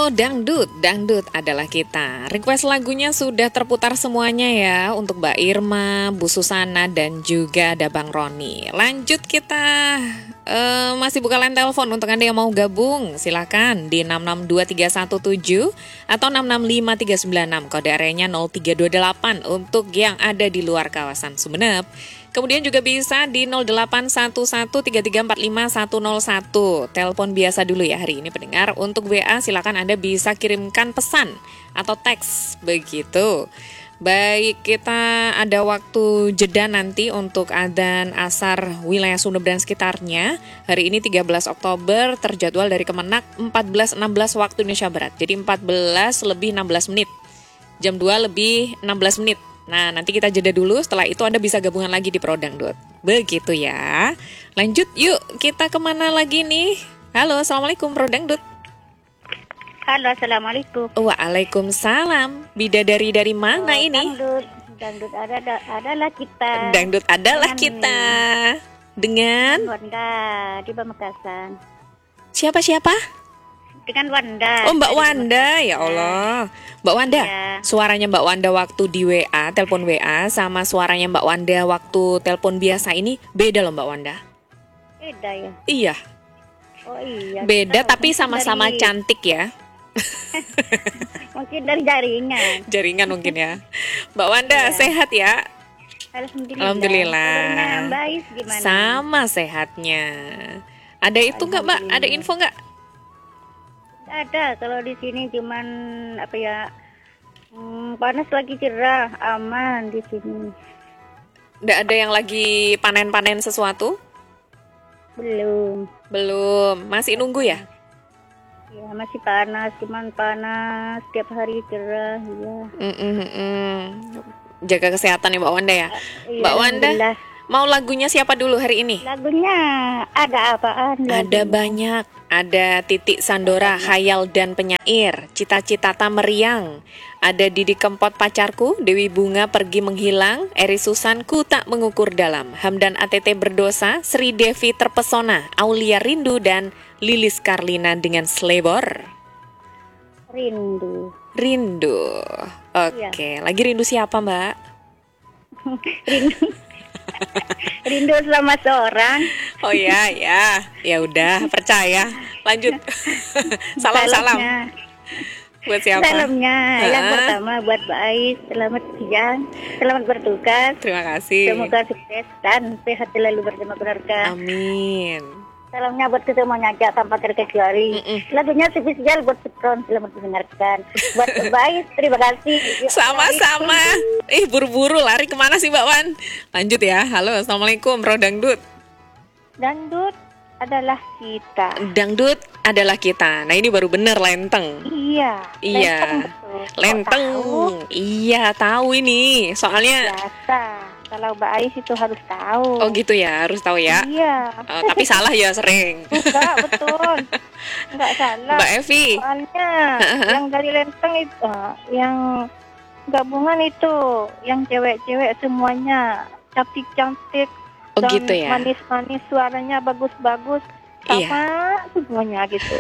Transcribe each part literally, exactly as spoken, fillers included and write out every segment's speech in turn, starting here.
dangdut, dangdut adalah kita. Request lagunya sudah terputar semuanya ya untuk Mbak Irma, Bu Susana, dan juga ada Bang Roni. Lanjut kita uh, masih buka line telepon untuk Anda yang mau gabung. Silakan di enam enam dua tiga satu tujuh atau enam enam lima tiga sembilan enam. Kode areanya nol tiga dua delapan untuk yang ada di luar kawasan Sumeneb. Kemudian juga bisa di nol delapan satu satu tiga tiga empat lima satu nol satu. Telepon biasa dulu ya hari ini pendengar. Untuk W A silakan Anda bisa kirimkan pesan atau teks begitu. Baik, kita ada waktu jeda nanti untuk adzan asar wilayah Sumeneb dan sekitarnya. Hari ini tiga belas Oktober terjadwal dari Kemenak empat belas enam belas waktu Indonesia Barat. Jadi empat belas lebih enam belas menit. Jam dua lebih enam belas menit. Nah, nanti kita jeda dulu, setelah itu Anda bisa gabungan lagi di Pro Dangdut. Begitu ya. Lanjut yuk, kita kemana lagi nih? Halo, Assalamualaikum Pro Dangdut. Halo, Assalamualaikum. Waalaikumsalam. Bidadari dari mana oh, ini? Dangdut, dangdut ada, ada, adalah kita. Dangdut adalah Dengan kita. Dengan? Wanda di Pamekasan. Siapa-siapa? Dengan Wanda. Oh, Mbak Wanda, ya Allah. Mbak Wanda, ya. Suaranya Mbak Wanda waktu di W A, telepon W A, sama suaranya Mbak Wanda waktu telepon biasa ini beda loh Mbak Wanda. Beda ya? Iya. Oh iya. Beda tahu. tapi sama-sama dari... cantik ya. Mungkin dari jaringan. Jaringan mungkin ya. Mbak Wanda ya. Sehat ya? Alhamdulillah. Alhamdulillah. Mbak Is gimana? Sama sehatnya. Ada itu nggak Mbak? Ada info nggak? Ada, kalau di sini cuman apa ya, hmm, panas lagi cerah, aman di sini. Nggak ada yang lagi panen-panen sesuatu? Belum. Belum, masih nunggu ya? Ya masih panas, cuman panas, tiap hari cerah, ya. Mm-mm-mm. Jaga kesehatan ya Mbak Wanda ya. Ya, Mbak Wanda, mau lagunya siapa dulu hari ini? Lagunya ada apaan? Ada banyak. Ada Titik Sandora, Khayal dan Penyair, Cita-cita Meriang. Ada Didi Kempot Pacarku, Dewi Bunga Pergi Menghilang, Eri Susan Ku Tak Mengukur Dalam, Hamdan A T T Berdosa, Sri Devi Terpesona, Aulia Rindu, dan Lilis Karlina dengan Slebor. Rindu. Rindu. Oke, okay. Lagi rindu siapa Mbak? Rindu. Rindu sama seorang. Oh ya, ya, ya udah percaya. Lanjut. Salam salam. Buat siapa? Salamnya uh-huh. Yang pertama buat Mbak Ais. Selamat siang, selamat bertugas. Terima kasih. Semoga sukses dan sehat selalu bersama keluarga. Amin. Salamnya buat kita semuanya aja tanpa terkecuali. Lagunya spesial buat Sipron, selamat mendengarkan. Buat Mbak Ais, terima kasih. Sama-sama. Ih, buru-buru lari kemana sih Mbak Wan? Lanjut ya. Halo, Assalamualaikum Pro Dangdut. Dangdut adalah kita. Dangdut adalah kita. Nah ini baru bener lenteng. Iya. Iya. Lenteng. Lenteng. Iya, tahu ini. Soalnya. Biasa. Kalau Mbak Ais itu harus tahu. Oh gitu ya, harus tahu ya. Iya. Oh, tapi salah ya sering. Enggak, betul. Enggak salah. Mbak Evi. Soalnya yang dari Lenteng itu, yang gabungan itu, yang cewek-cewek semuanya cantik-cantik. Oh dan gitu ya. Manis-manis, suaranya bagus-bagus. Sama iya. Semuanya gitu.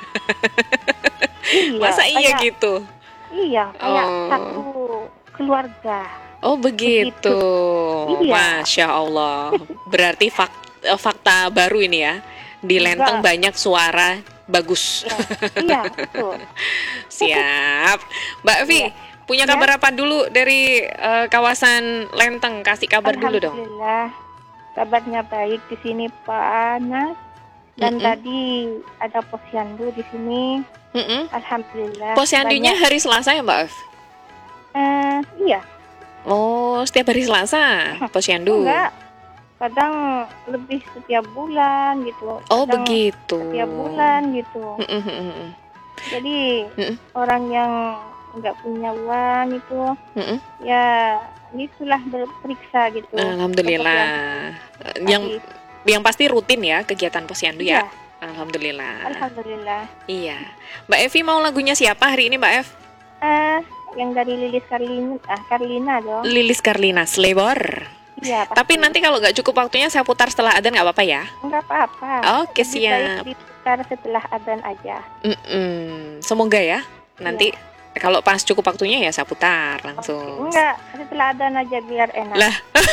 Iya. Masa iya kayak, gitu? Iya, kayak oh. satu keluarga. Oh begitu, begitu. Iya. Masya Allah. Berarti fakta, fakta baru ini ya. Di Lenteng Enggak. Banyak suara bagus. Ya, iya, betul. Siap. Mbak Evi, ya. Punya kabar ya. Apa dulu dari uh, kawasan Lenteng? Kasih kabar dulu dong. Alhamdulillah, kabarnya baik di sini panas. Dan mm-mm. tadi ada posyandu di sini. Mm-mm. Alhamdulillah. Posyandunya hari Selasa ya Mbak Evi? Uh, iya. Oh, setiap hari Selasa posyandu? Enggak, kadang lebih setiap bulan gitu. Oh begitu. Setiap bulan gitu. Mm-mm. Jadi Mm-mm. orang yang nggak punya uang itu, Mm-mm. ya itulah berperiksa gitu. Alhamdulillah. Yang yang pasti rutin ya kegiatan posyandu ya. Alhamdulillah. Alhamdulillah. Iya. Mbak Evi mau lagunya siapa hari ini Mbak Ev? Uh, yang dari Lilis Karlina, ah Karlina dong. Lilis Karlina, Slebor. Iya. Tapi nanti kalau nggak cukup waktunya saya putar setelah adzan nggak apa-apa ya? Nggak apa-apa. Oke siap. daftar setelah adzan aja. Mm-mm. Semoga ya nanti ya. Kalau pas cukup waktunya ya saya putar langsung. Enggak, setelah adzan aja biar enak. Lah.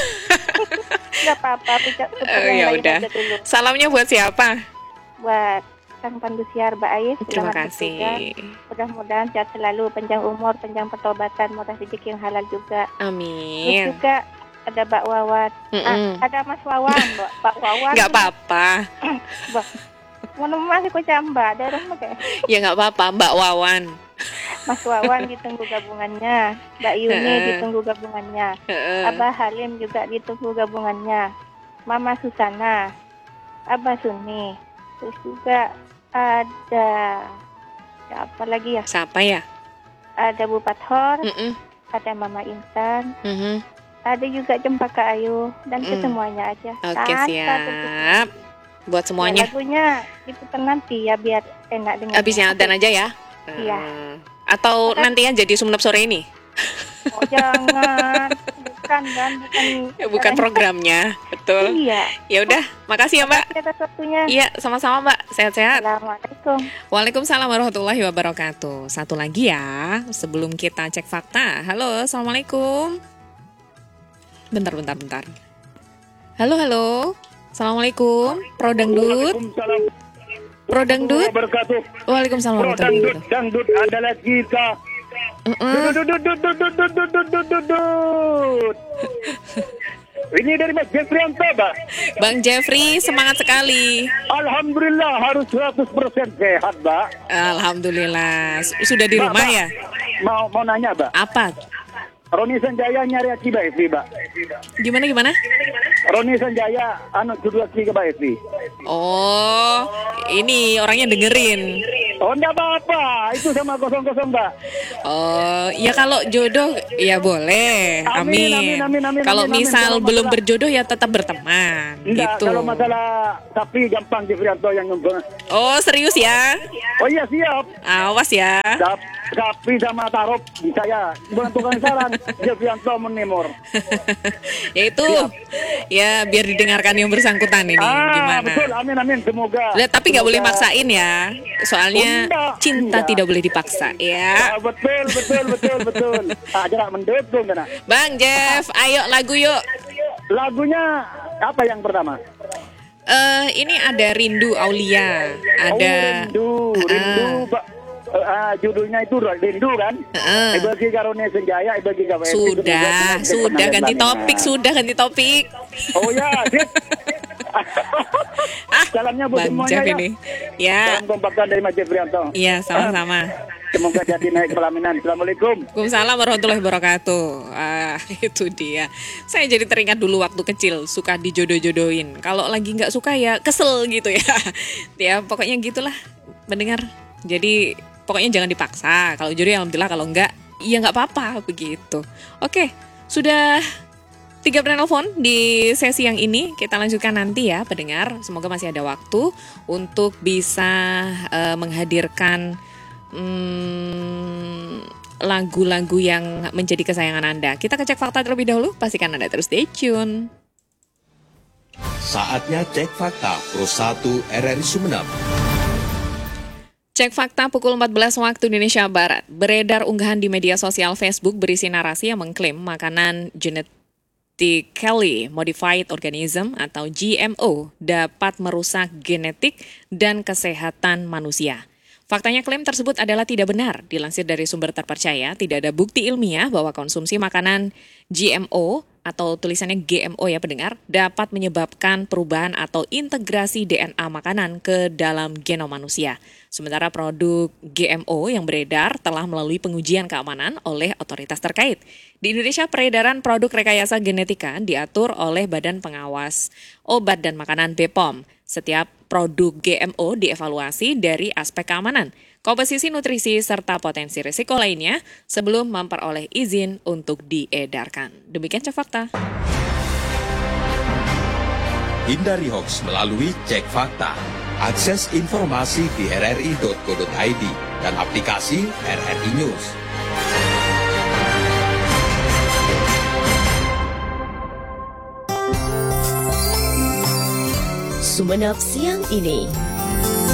Enggak apa-apa, putar Oh, yang ya lain udah. aja dulu. Salamnya buat siapa? Buat Kang Pandu Siar Mbak Ais. Terima selamat kasih. bertugas. Mudah-mudahan sehat selalu, panjang umur, panjang pertobatan, murah rezeki yang halal juga. Terus Amin. juga ada Mbak Wawan. Mm-mm. Ah, ada Mas Wawan, Mbak, Mbak Wawan. Nggak apa-apa. Mbak. Mana masih kok Mbak, daerah mana? Ya nggak apa-apa, Mbak Wawan. Mas Wawan ditunggu gabungannya, Mbak Yuni Heeh. ditunggu gabungannya, Heeh. Abah Halim juga ditunggu gabungannya, Mama Susana, Abah Suni, terus juga ada, ada apa lagi ya? Siapa ya? Ada Bu Pathor, Mm-mm. ada Mama Intan, Mhm. ada juga Cempaka Ayu dan Mm. kesemuanya aja. Oke, Tanpa siap. terkecuali. Buat Ya, semuanya. lagunya diputar nanti ya biar enak dengar. Habisnya dan aja ya. Iya. Hmm. Atau Oke. nanti aja di Sumenep sore ini. Oh jangan, bukan kan, bukan. Ya, bukan programnya, betul. Iya. Ya udah, makasih ya Mbak. Atas waktunya. Iya, sama-sama Mbak. Sehat-sehat. Assalamualaikum. Waalaikumsalam warahmatullahi wabarakatuh. Satu lagi ya, sebelum kita cek fakta. Halo, assalamualaikum. Bentar, bentar, bentar. Halo, halo. Assalamualaikum. Pro Dangdut. Waalaikumsalam Pro Dangdut. wabarakatuh. Waalaikumsalam Pro warahmatullahi dangdut, wabarakatuh. dangdut adalah kita. Uh-uh. Dut, dut, dut, dut, dut, dut, dut, dut, dut, dut, dut. Ini dari Mas Jeffrianto, Mbak. Bang Jeffrey, semangat sekali. Alhamdulillah harus seratus persen sehat, Mbak. Alhamdulillah. S- Sudah di Mbak, rumah Mbak, ya? Mau mau nanya, Mbak. Apa? Roni Sanjaya nyari aki Mbak Evi, Mbak. Gimana, gimana? Roni Sanjaya anu judul aki ke Mbak Evi. Oh, ini orangnya dengerin. Oh, enggak apa-apa. Itu sama kosong-kosong, Mbak. Oh, ya kalau jodoh ya boleh. Amin, Amin. amin, amin, amin, Kalau amin, amin. misal Kalau belum masalah- berjodoh ya tetap berteman. Enggak, gitu. kalau masalah tapi gampang Jeffrianto yang nunggu. Oh, serius ya? Oh iya, siap. Awas ya. Dap- Sapi sama tarop saya bukan tukang saran Jeffrianto menimur. Ya itu. Ya biar didengarkan yang bersangkutan ini Ah gimana. betul, amin amin semoga. Lihat, tapi nggak boleh Semoga- maksain ya. Soalnya Enggak, cinta enggak. tidak boleh dipaksa ya. Ah, betul betul betul betul. Ah jangan mendukung kena. Bang Jeff, ayo lagu yuk. Lagunya apa yang pertama? Eh ini ada Rindu Aulia, ada Oh, rindu, rindu, Ah. Pak. Eh, ah, judulnya itu rindu kan? Heeh. Ibagi Karone Senjaya, Ibagi Gawe. Sudah, sudah ganti topik, sudah ganti topik. Oh ya, sip. Ah, Salamnya buat Bang semuanya Jeff ya. ini. Ya, Salam kompakan dari Mas Jeffrianto. iya sama-sama. Semoga jadi naik pelaminan. Assalamualaikum. Waalaikumsalam warahmatullahi wabarakatuh. Ah, itu dia. Saya jadi teringat dulu waktu kecil suka dijodoh-jodohin. Kalau lagi nggak suka ya kesel gitu ya. Ya pokoknya gitulah mendengar. Jadi pokoknya jangan dipaksa. Kalau jodoh ya alhamdulillah, kalau enggak ya nggak apa-apa begitu. Oke, sudah tiga penelpon di sesi yang ini. Kita lanjutkan nanti ya pendengar. Semoga masih ada waktu untuk bisa eh, menghadirkan Hmm, lagu-lagu yang menjadi kesayangan Anda. Kita ke cek fakta terlebih dahulu. Pastikan Anda terus stay tune. Saatnya cek fakta Pro satu R R I Sumeneb. Cek fakta pukul empat belas waktu Indonesia Barat. Beredar unggahan di media sosial Facebook berisi narasi yang mengklaim makanan genetically modified organism atau G M O dapat merusak genetik dan kesehatan manusia. Faktanya klaim tersebut adalah tidak benar. Dilansir dari sumber terpercaya, tidak ada bukti ilmiah bahwa konsumsi makanan G M O atau tulisannya G M O ya pendengar, dapat menyebabkan perubahan atau integrasi D N A makanan ke dalam genom manusia. Sementara produk G M O yang beredar telah melalui pengujian keamanan oleh otoritas terkait. Di Indonesia, peredaran produk rekayasa genetika diatur oleh Badan Pengawas Obat dan Makanan B P O M. Setiap produk G M O dievaluasi dari aspek keamanan, komposisi nutrisi, serta potensi risiko lainnya sebelum memperoleh izin untuk diedarkan. Demikian Cek Fakta. Hindari hoax melalui cek fakta. Akses informasi di r r i titik co titik i d dan aplikasi R R I News. Sumeneb siang ini.